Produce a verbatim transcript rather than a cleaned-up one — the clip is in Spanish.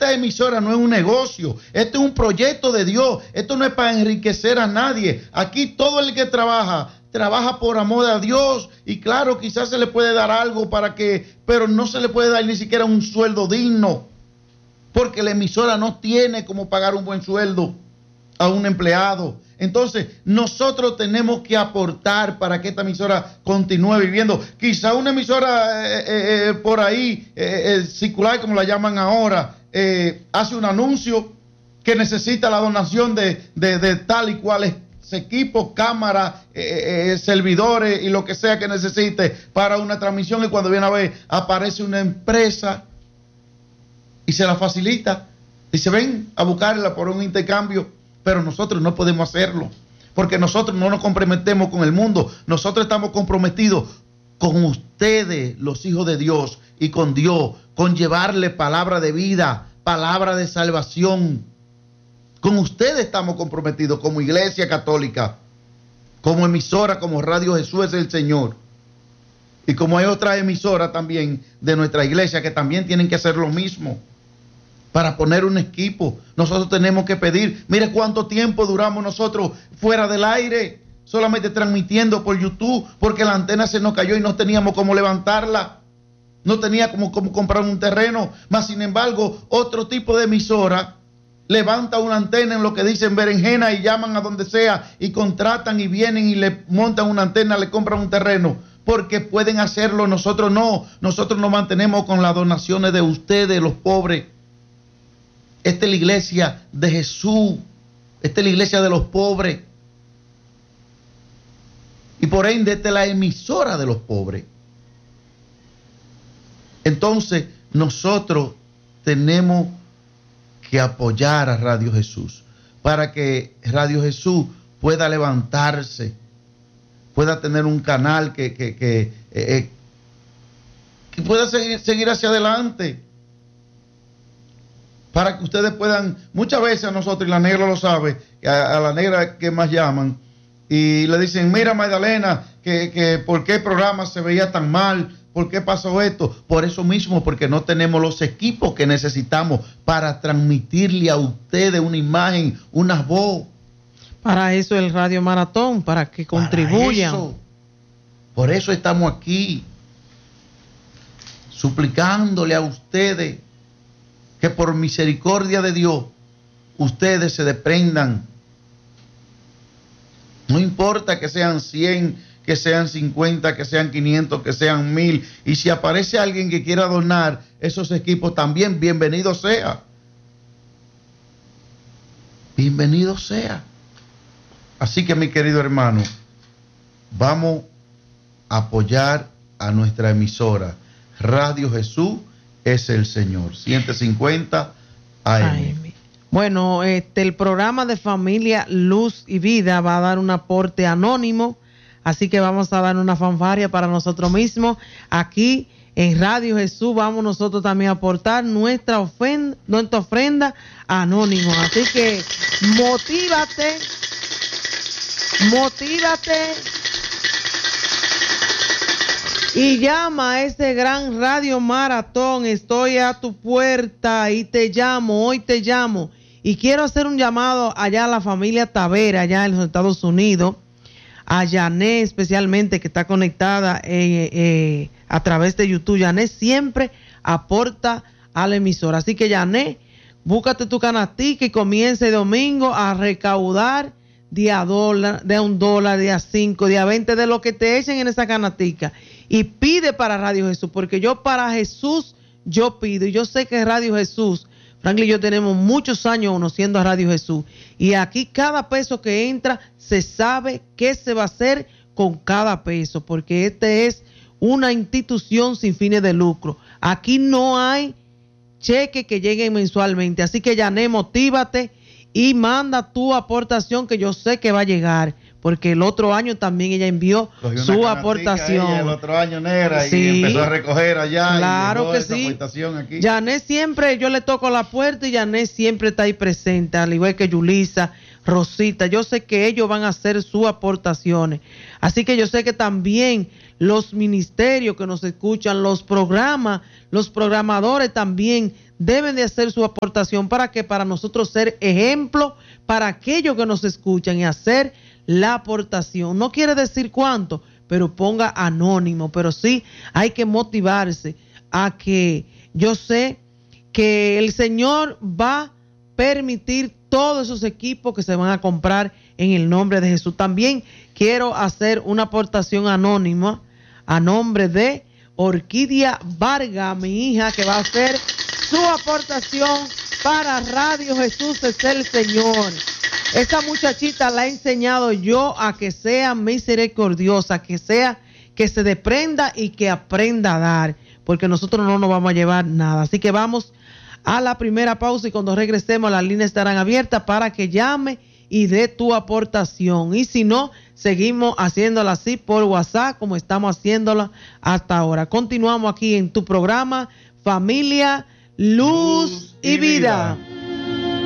esta emisora no es un negocio, esto es un proyecto de Dios, esto no es para enriquecer a nadie. Aquí todo el que trabaja, trabaja por amor a Dios, y claro, quizás se le puede dar algo para que, pero no se le puede dar ni siquiera un sueldo digno, porque la emisora no tiene como pagar un buen sueldo a un empleado. Entonces, nosotros tenemos que aportar para que esta emisora continúe viviendo. Quizá una emisora eh, eh, por ahí, eh, eh, circular, como la llaman ahora, eh, hace un anuncio que necesita la donación de, de, de tal y cual equipos, cámaras, eh, eh, servidores y lo que sea que necesite para una transmisión, y cuando viene a ver, aparece una empresa y se la facilita. Dice, ven a buscarla por un intercambio. Pero nosotros no podemos hacerlo, porque nosotros no nos comprometemos con el mundo. Nosotros estamos comprometidos con ustedes, los hijos de Dios, y con Dios, con llevarle palabra de vida, palabra de salvación. Con ustedes estamos comprometidos como Iglesia Católica, como emisora, como Radio Jesús es el Señor. Y como hay otras emisoras también de nuestra iglesia que también tienen que hacer lo mismo. Para poner un equipo, nosotros tenemos que pedir. Mire cuánto tiempo duramos nosotros fuera del aire, solamente transmitiendo por YouTube, porque la antena se nos cayó y no teníamos cómo levantarla. No tenía como, como comprar un terreno. Más sin embargo, otro tipo de emisora levanta una antena en lo que dicen berenjena, y llaman a donde sea y contratan y vienen y le montan una antena, le compran un terreno, porque pueden hacerlo. Nosotros no. Nosotros nos mantenemos con las donaciones de ustedes, los pobres. Esta es la iglesia de Jesús. Esta es la iglesia de los pobres. Y por ende, esta es la emisora de los pobres. Entonces, nosotros tenemos que apoyar a Radio Jesús para que Radio Jesús pueda levantarse, pueda tener un canal que, que, que, eh, que pueda seguir, seguir hacia adelante. Para que ustedes puedan, muchas veces a nosotros, y la negra lo sabe, a, a la negra que más llaman, y le dicen, mira Magdalena, que, que por qué el programa se veía tan mal, por qué pasó esto. Por eso mismo, porque no tenemos los equipos que necesitamos para transmitirle a ustedes una imagen, una voz. Para eso el Radio Maratón, para que contribuyan. Para eso. Por eso estamos aquí, suplicándole a ustedes que por misericordia de Dios ustedes se desprendan. No importa que sean cien, que sean cincuenta, que sean quinientos, que sean mil. Y si aparece alguien que quiera donar esos equipos, también bienvenido sea. Bienvenido sea. Así que, mi querido hermano, vamos a apoyar a nuestra emisora Radio Jesús es el Señor, ciento cincuenta A M. Bueno, este, el programa de Familia Luz y Vida va a dar un aporte anónimo, así que vamos a dar una fanfarria para nosotros mismos. Aquí en Radio Jesús vamos nosotros también a aportar nuestra ofrenda, nuestra ofrenda anónimo. Así que motívate, motívate. Y llama a ese gran Radio Maratón. Estoy a tu puerta y te llamo, hoy te llamo. Y quiero hacer un llamado allá a la familia Tavera, allá en los Estados Unidos, a Yané especialmente, que está conectada eh, eh, a través de YouTube. Yané siempre aporta a la emisora. Así que Yané, búscate tu canastica y comience el domingo a recaudar de a dólar, de a un dólar, de a cinco, de a veinte, de lo que te echen en esa canastica. Y pide para Radio Jesús, porque yo para Jesús, yo pido. Y yo sé que Radio Jesús, Franklin y yo tenemos muchos años conociendo a Radio Jesús. Y aquí cada peso que entra, se sabe qué se va a hacer con cada peso, porque este es una institución sin fines de lucro. Aquí no hay cheques que lleguen mensualmente. Así que, Yané, motívate y manda tu aportación, que yo sé que va a llegar, porque el otro año también ella envió su aportación. Ella, el otro año, negra, sí, y empezó a recoger allá. Claro que sí. Yané siempre, yo le toco la puerta y Yané siempre está ahí presente, al igual que Yulisa. Rosita. Yo sé que ellos van a hacer sus aportaciones. Así que yo sé que también los ministerios que nos escuchan, los programas, los programadores también deben de hacer su aportación. ¿Para qué? Para nosotros ser ejemplo para aquellos que nos escuchan y hacer la aportación. No quiere decir cuánto, pero ponga anónimo. Pero sí hay que motivarse a que yo sé que el Señor va a permitir todos esos equipos que se van a comprar en el nombre de Jesús. También quiero hacer una aportación anónima a nombre de Orquídea Vargas, mi hija, que va a hacer su aportación para Radio Jesús es el Señor. Esta muchachita la he enseñado yo a que sea misericordiosa, que sea, que se desprenda y que aprenda a dar, porque nosotros no nos vamos a llevar nada. Así que vamos a la primera pausa y cuando regresemos las líneas estarán abiertas para que llame y dé tu aportación. Y si no, seguimos haciéndola así por WhatsApp como estamos haciéndola hasta ahora. Continuamos aquí en tu programa Familia, Luz, Luz y, y Vida. vida.